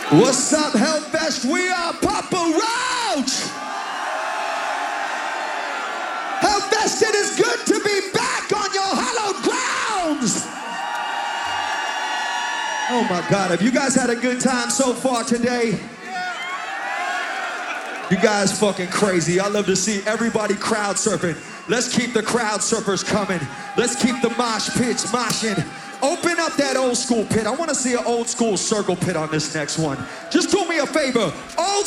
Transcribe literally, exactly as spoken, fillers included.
What's up, Hellfest? We are Papa Roach! Hellfest, it is good to be back on your hallowed grounds! Oh my God, have you guys had a good time so far today? You guys fucking crazy. I love to see everybody crowd surfing. Let's keep the crowd surfers coming. Let's keep the mosh pits moshing. Open up that old school pit. I want to see an old school circle pit on this next one. Just do me a favor. Old